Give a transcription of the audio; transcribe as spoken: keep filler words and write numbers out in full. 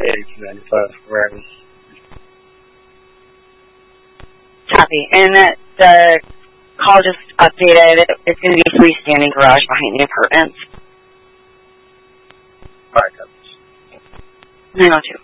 eighteen ninety-five awareness. Copy. And that the call just updated. It's going to be a freestanding garage behind the apartments. Alright, copy. nine oh two.